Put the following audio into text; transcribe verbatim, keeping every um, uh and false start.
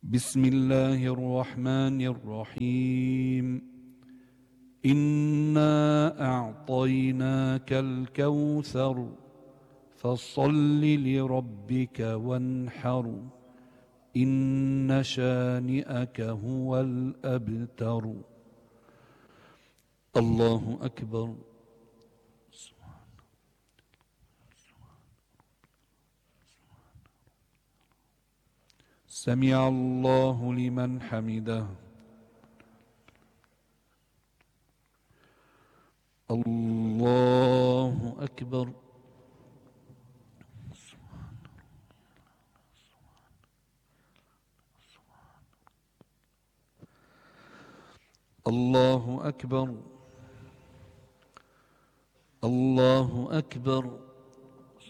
بسم الله الرحمن الرحيم. إنا أعطيناك الكوثر فصل لربك وانحر إن شانئك هو الأبتر. الله أكبر. سمع الله لمن حمده. الله أكبر. الله أكبر. الله أكبر.